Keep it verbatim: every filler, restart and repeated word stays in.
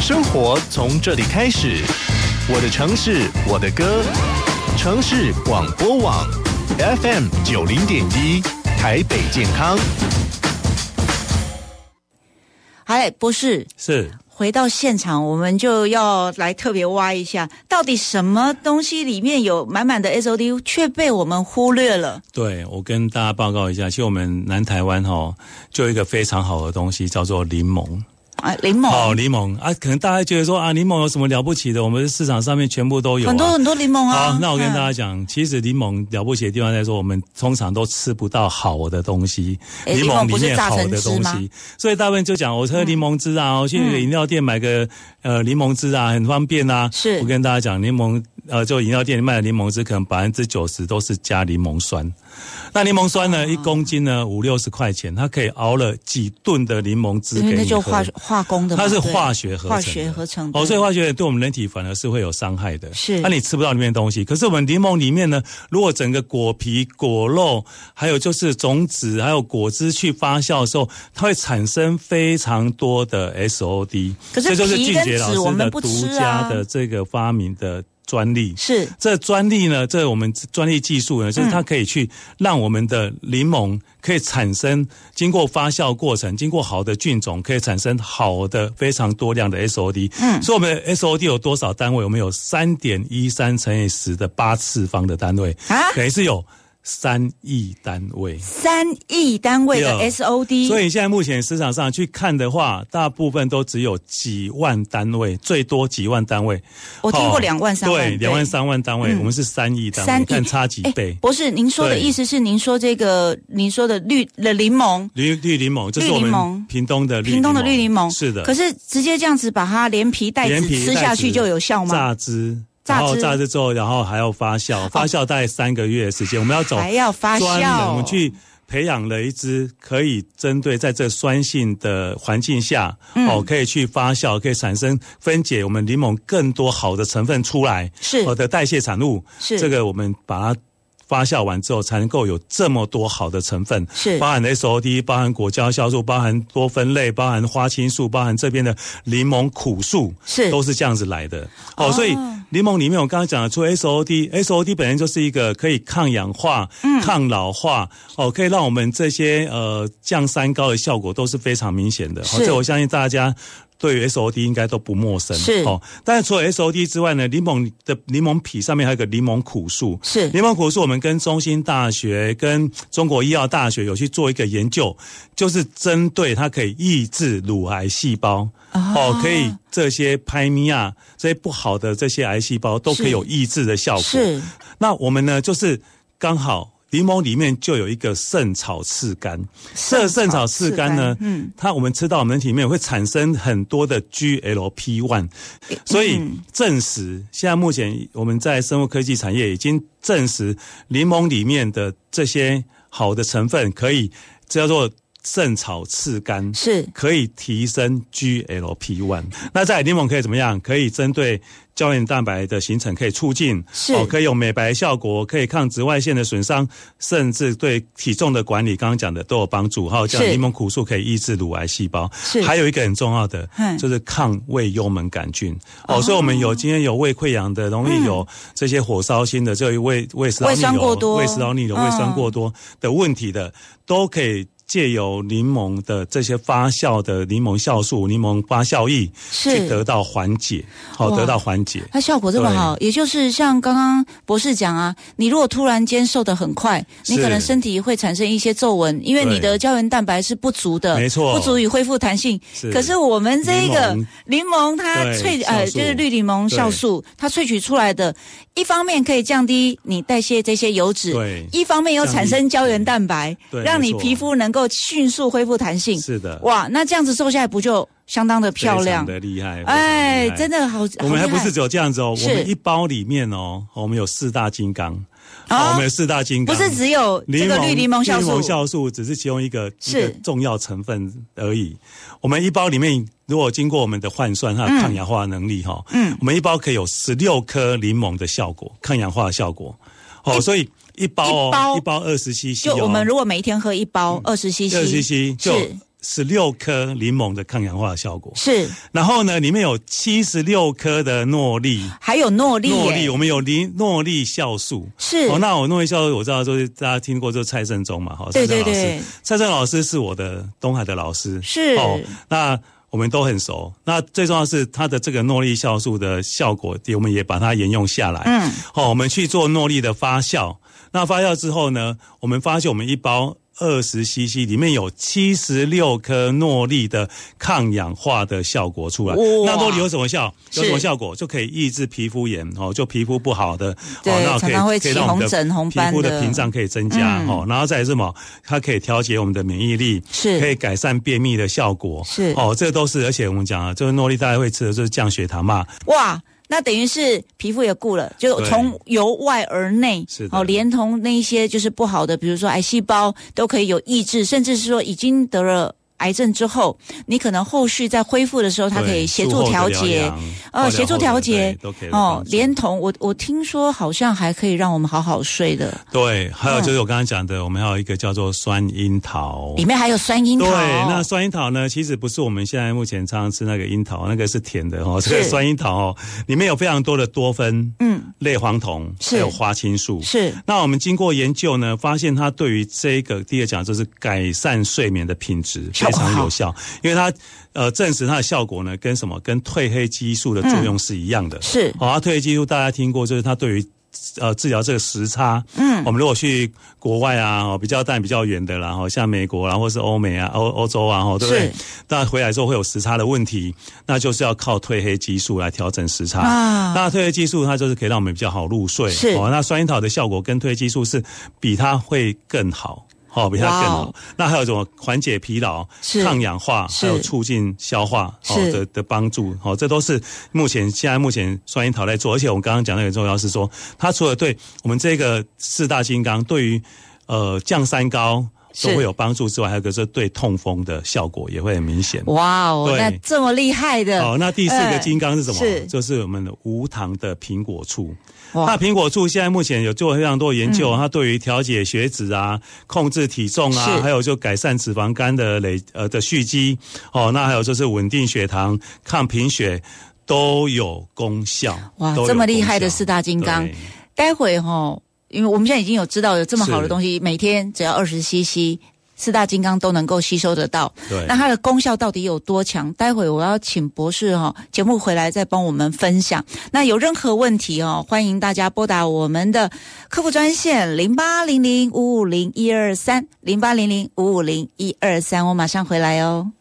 生活从这里开始，我的城市，我的歌，城市广播网 F M 九零点一，台北健康。 哎，博士是。 回到现场，我们就要来特别挖一下，到底什么东西里面有满满的 S O D 却被我们忽略了？ 对，我跟大家报告一下，其实我们南台湾齁就有一个非常好的东西叫做柠檬。 啊，柠檬， 好、哦，柠檬啊，可能大家觉得说啊，柠檬有什么了不起的？我们市场上面全部都有、啊， 很多很多柠檬啊。 好，那我跟大家讲，嗯、其实柠檬了不起的地方在说，我们通常都吃不到好的东西，柠檬里面好的东西，所以大部分就讲我喝柠檬汁啊，我、嗯、去饮料店买个呃柠檬汁啊，很方便啊。 是， 我跟大家讲，柠檬呃，就饮料店里卖的柠檬汁，可能百分之九十都是加柠檬酸。那柠檬酸呢，一公斤呢五六十块钱，它可以熬了几吨的柠檬汁给你喝。 那就化化工的嘛， 它是化学合成的， 化学合成的。 哦，所以化学对我们人体反而是会有伤害的。 是， 那、啊、你吃不到里面的东西。可是我们柠檬里面呢，如果整个果皮、果肉，还有就是种子，还有果汁去发酵的时候，它会产生非常多的 S O D。 可是皮跟籽我们不吃啊。 这就是俊杰老师的独家的这个发明的专利。 是， 这专利呢，这我们专利技术呢，就是它可以去让我们的柠檬可以产生经过发酵过程，经过好的菌种，可以产生好的非常多量的 S O D。嗯，所以我们的 S O D 有多少单位？我们有 三点一三 乘以十的八次方的单位，啊，等于是有三亿单位， 三亿单位的 S O D， 所以现在目前市场上去看的话，大部分都只有几万单位，最多几万单位。 我听过两万三万， 对，两万三万单位，嗯、我们是三亿单位，三亿，看差几倍。 博士，您说的意思是，您说这个，您说的绿的柠檬， 绿绿柠檬，就是我们屏东的绿屏东的绿柠檬， 是的。 可是直接这样子把它连皮带籽吃下去就有效吗？ 榨汁。然后榨汁之后，然后还要发酵，发酵大概三个月的时间。我们要走还要发酵， 我们去培养了一支可以针对在这酸性的环境下，嗯、哦，可以去发酵，可以产生分解我们柠檬更多好的成分出来， 是我的代谢产物。 是这个我们把它发酵完之后，才能够有这么多好的成分， 是包含 S O D， 包含果胶酵素，包含多酚类，包含花青素，包含这边的柠檬苦素， 是都是这样子来的。哦，哦所以柠檬里面我刚刚讲的，除了 S O D，S O D 本身就是一个可以抗氧化、嗯、抗老化，哦，可以让我们这些呃降三高的效果都是非常明显的。哦，这我相信大家对于 S O D 应该都不陌生， 是哦。但是除了 S O D 之外呢，柠檬的柠檬皮上面还有一个柠檬苦素， 是柠檬苦素。我们跟中兴大学、跟中国医药大学有去做一个研究，就是针对它可以抑制乳癌细胞，哦，哦可以这些拍咪啊这些不好的这些癌细胞都可以有抑制的效果。 是， 那我们呢，就是刚好。柠檬里面就有一个圣草刺苷，这圣草刺苷呢，嗯，它我们吃到我们人体里面会产生很多的 G L P 一， 所以证实现在目前我们在生物科技产业已经证实，柠檬里面的这些好的成分可以叫做圣草刺苷， 是可以提升 G L P 一。那在柠檬可以怎么样？可以针对胶原蛋白的形成可以促进， 是哦，可以有美白效果，可以抗紫外线的损伤，甚至对体重的管理，刚刚讲的都有帮助。还有叫柠檬苦素可以抑制乳癌细胞， 是还有一个很重要的就是抗胃幽门杆菌。哦，哦所以我们有今天有胃溃疡的，容易有这些火烧心的，就胃胃食道逆流、胃食道逆流、胃酸过多的问题的，都可以借由柠檬的这些发酵的柠檬酵素、柠檬发酵液去得到缓解，好、哦、得到缓解。 它效果这么好，也就是像刚刚博士讲啊，你如果突然间瘦得很快，你可能身体会产生一些皱纹，因为你的胶原蛋白是不足的， 没错， 不足以恢复弹性。是可是我们这一个柠檬，它萃呃就是绿柠檬酵素，它萃取出来的，一方面可以降低你代谢这些油脂， 对， 一方面又产生胶原蛋白，让你皮肤能够迅速恢复弹性。 是的， 哇，那这样子瘦下来不就相当的漂亮， 非常的厉害， 哎，真的好。 我们还不是只有这样子哦，我们一包里面哦，我们有四大金刚。哦，我们有四大金刚， 不是只有这个绿柠檬酵素， 绿柠檬酵素只是其中一个一个重要成分而已。我们一包里面，如果经过我们的换算，它的抗氧化能力哈，嗯，我们一包可以有十六颗柠檬的效果，抗氧化的效果。哦，所以一包哦，一包二十 C C， 就我们如果每一天喝一包二十 C C， 二十 C C 就十六颗柠檬的抗氧化的效果， 是。 然后呢，里面有七十六颗的诺丽， 还有诺丽， 诺丽，我们有诺丽酵素， 是。 哦，那我诺丽酵素我知道，就是大家听过，就是蔡正宗嘛，哈， 对对对， 蔡正老师是我的东海的老师， 是。 哦，那我们都很熟。那最重要的是它的这个诺丽酵素的效果，我们也把它沿用下来。嗯，好，我们去做诺丽的发酵。那发酵之后呢，我们发现我们一包二十 C C 里面有七十六颗诺丽的抗氧化的效果出来。那诺丽有什么效？有什么效果？就可以抑制皮肤炎哦，就皮肤不好的， 对， 哦、那可以常常会起红疹、红斑的， 皮肤的屏障可以增加、嗯、哦。然后再来是什么？它可以调节我们的免疫力， 是可以改善便秘的效果，是哦，这都是。而且我们讲啊，这个诺丽大家会吃的就是降血糖嘛， 哇。那等于是皮肤也顾了，就从由外而内，哦，连同那一些就是不好的，比如说癌细胞都可以有抑制，甚至是说已经得了癌症之后，你可能后续在恢复的时候，它可以协助调节，呃，协助调节，哦，连同我我听说好像还可以让我们好好睡的。 对，还有就是我刚刚讲的，嗯、我们还有一个叫做酸樱桃， 里面还有酸樱桃。 对，那酸樱桃呢，其实不是我们现在目前常常吃那个樱桃，那个是甜的哦。这个酸樱桃哦，里面有非常多的多酚，嗯，类黄酮，还有花青素。是。那我们经过研究呢，发现它对于这个第二讲就是改善睡眠的品质。非常有效，因为它呃证实它的效果呢，跟什么跟褪黑激素的作用是一样的。嗯、是，好、哦，褪黑激素大家听过，就是它对于呃治疗这个时差，嗯，我们如果去国外啊，哦比较但比较远的啦，哦像美国啦，或是欧美啊、欧欧洲啊，哦对不对？那回来之后会有时差的问题，那就是要靠褪黑激素来调整时差。啊，那褪黑激素它就是可以让我们比较好入睡。是，哦，那酸樱桃的效果跟褪黑激素是比它会更好。哦，比它更好。Wow. 那还有什么缓解疲劳、抗氧化，还有促进消化哦的的帮助。哦，这都是目前现在目前酸樱桃在做。而且我们刚刚讲的很重要是说，它除了对我们这个四大金刚对于呃降三高都会有帮助之外，还有一个是对痛风的效果也会很明显。 哇哦，那这么厉害的。 哦，那第四个金刚是什么？是就是我们的无糖的苹果醋。那苹果醋现在目前有做非常多研究，嗯、它对于调节血脂啊、控制体重啊，还有就改善脂肪肝的累呃的蓄积哦，那还有就是稳定血糖、抗贫血都有功效。哇， 这么厉害的四大金刚，待会哈、哦，因为我们现在已经有知道有这么好的东西，每天只要二十 C C。四大金刚都能够吸收得到，对，那它的功效到底有多强？待会我要请博士哈、哦、节目回来再帮我们分享。那有任何问题哦，欢迎大家拨打我们的客服专线零八零零五五零一二三零八零零五五零一二三，我马上回来哦。